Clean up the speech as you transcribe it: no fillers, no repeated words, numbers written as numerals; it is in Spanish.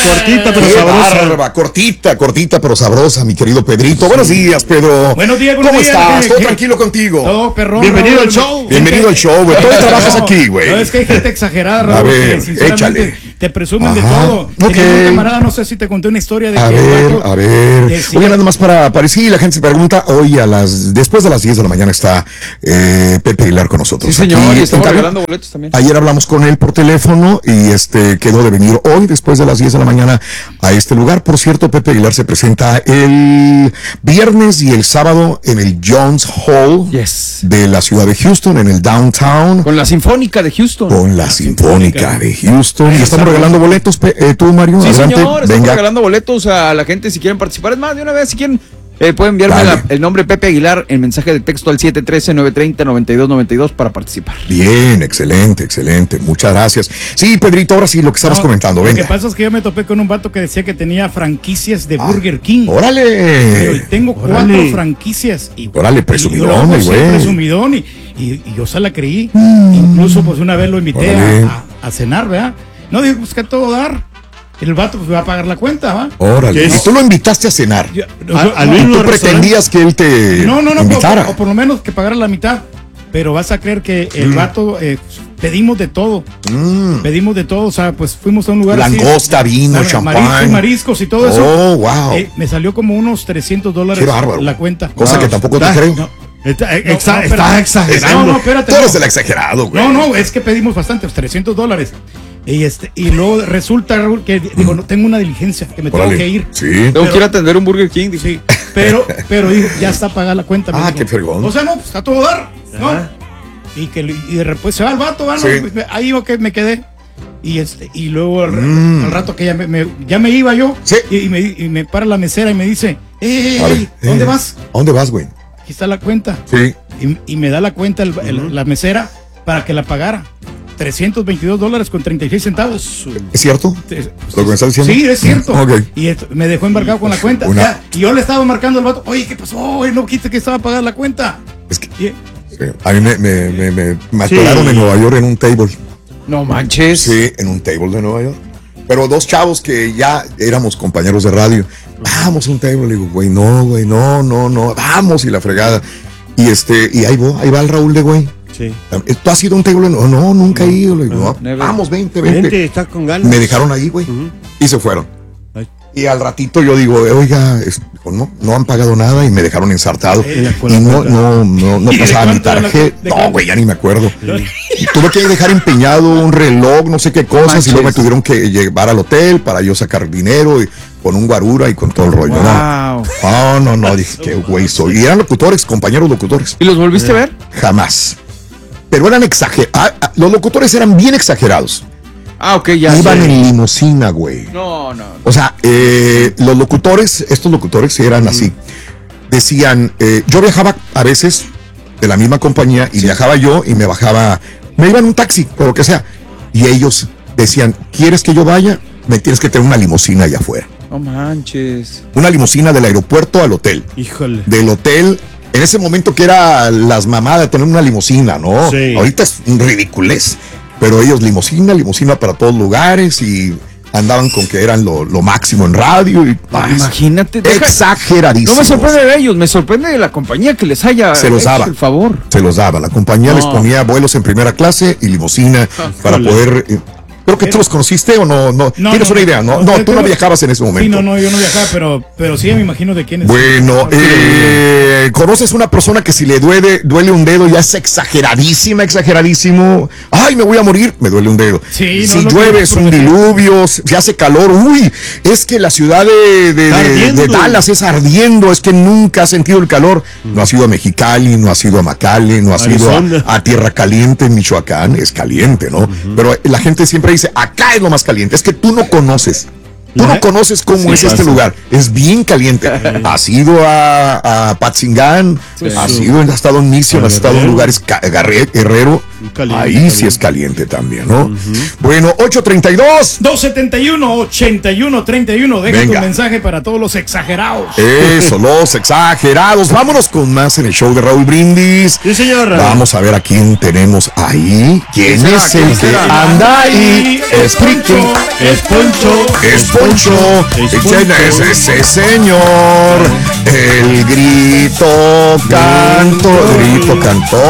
Cortita pero sabrosa. Cortita pero sabrosa, mi querido Pedrito. Buenos días, Pedro. Buenos días, ¿Cómo estás? ¿Todo tranquilo contigo? Todo perrón. Bienvenido al show. Bienvenido al show, güey. Todavía trabajas aquí, güey. No, es que hay gente exagerada, Raúl. A ver, échale. Te presumen de todo. Ok. Un camarada, no sé si te conté una historia de A ver. Oye, nada más para sí, la gente se pregunta, hoy después de las 10 de la mañana está Pepe Aguilar con nosotros. Sí, señor, aquí, y estamos regalando boletos también. Ayer hablamos con él por teléfono y quedó de venir hoy después de las 10 de la mañana a este lugar. Por cierto, Pepe Aguilar se presenta el viernes y el sábado en el Jones Hall de la ciudad de Houston, en el downtown. Con la Sinfónica de Houston. Con la Sinfónica de Houston. Y estamos regalando boletos, tú, Mario. Sí, adelante. señor, estamos regalando boletos a la gente si quieren participar. Es más, de una vez, si quieren, pueden enviarme el nombre Pepe Aguilar en mensaje de texto al 713-930-9292 para participar. Bien, excelente. Muchas gracias. Sí, Pedrito, ahora sí, lo que estabas comentando, venga. Lo que pasa es que yo me topé con un vato que decía que tenía franquicias de Burger King. ¡Órale! Pero tengo 4 franquicias. ¡Órale, presumidón, güey! Presumidón, y yo se la creí. Incluso, pues, una vez lo invité a cenar, ¿verdad? No, dije, pues, que a todo dar. El vato pues, va a pagar la cuenta, ¿va? Órale. Y tú lo invitaste a cenar. Tú pretendías que él te invitara. O por lo menos que pagara la mitad. Pero vas a creer que el vato, pedimos de todo. Pedimos de todo, o sea, pues fuimos a un lugar langosta, así, vino, champán. Mariscos y todo eso. Oh, wow. Me salió como unos $300 la cuenta. Cosa que tampoco te creo. No. Estás exagerando. No, espérate. Tú eres el exagerado, güey. No, es que pedimos bastante, $300. Y luego resulta, Raúl, que digo, no tengo una diligencia, que me tengo que ir. Sí. Tengo que ir a atender un Burger King. Sí, pero digo, ya está pagada la cuenta. Qué fregón. O sea, no, pues está todo dar, ¿no? Y de repente se va el vato, ¿no? Ahí me quedé. Y luego al rato que ya me iba yo, y me para la mesera y me dice, ¿dónde vas? ¿A dónde vas, güey? Aquí está la cuenta. Sí. Y me da la cuenta la mesera para que la pagara. $322.36. ¿Es cierto? ¿Lo que me estás diciendo? Sí, es cierto. Okay. Y me dejó embarcado con la cuenta. Y yo le estaba marcando al vato, oye, ¿qué pasó? No quise que estaba pagada la cuenta. Es que a mí me atoraron en Nueva York en un table. No manches. Sí, en un table de Nueva York. Pero 2 chavos que ya éramos compañeros de radio. Vamos a un table. Le digo, güey, no. Vamos, y la fregada. Y ahí va el Raúl de güey. Sí. ¿Tú has ido a un table? No, nunca he ido. Le digo, vamos, vente. Estás con ganas. Me dejaron ahí, güey. Y se fueron. Y al ratito yo digo, oiga, no han pagado nada y me dejaron ensartado. Y no pasaba mi tarjeta. No, güey, ya ni me acuerdo. Y tuve que dejar empeñado un reloj, no sé qué cosas, y luego me tuvieron que llevar al hotel para yo sacar dinero y con un guarura y con todo el rollo. Wow. No, dije, qué güey soy. Y eran locutores, compañeros locutores. ¿Y los volviste a ver? Jamás. Pero eran exagerados. Los locutores eran bien exagerados. Ok, ya. Iban en limusina, güey. No. O sea, estos locutores eran así. Decían, yo viajaba a veces de la misma compañía y viajaba yo y me iba en un taxi o lo que sea. Y ellos decían, ¿quieres que yo vaya? Me tienes que tener una limusina allá afuera. No manches. Una limusina del aeropuerto al hotel. Híjole. Del hotel. En ese momento que era las mamadas de tener una limusina, ¿no? Sí. Ahorita es un ridiculez. Pero ellos limusina para todos lugares y andaban con que eran lo máximo en radio. Y, imagínate. Exageradísimo. No me sorprende de ellos, me sorprende de la compañía que les haya hecho el favor. Se los daba. La compañía les ponía vuelos en primera clase y limusina para poder... Creo que tú los conociste o no tienes una idea, ¿no? Tú no viajabas en ese momento. Sí, no, yo no viajaba, pero sí me imagino de quién es. Bueno, conoces una persona que si le duele un dedo ya es exageradísimo. Ay, me voy a morir, me duele un dedo. Sí, si llueve es un diluvio, si hace calor, uy, es que la ciudad de Dallas es ardiendo, es que nunca ha sentido el calor. No has ido a Mexicali, no has ido a McAllen, no has ido a Tierra Caliente en Michoacán, es caliente, ¿no? Pero la gente siempre dice, acá es lo más caliente, es que tú no conoces. Tú no conoces cómo es este lugar. Es bien caliente. Has ido a Patzingán, has estado en Mission, has estado en lugares Guerrero. Caliente, ahí caliente. Sí es caliente también, ¿no? Bueno, 832. 271-8131. Deja tu mensaje para todos los exagerados. Eso, los exagerados. Vámonos con más en el show de Raúl Brindis. Sí, señor. Vamos a ver a quién tenemos ahí. ¿Quién es el que anda ahí? Es Poncho. Es Poncho. Es Poncho. ¿Quién es ese señor? El grito cantor.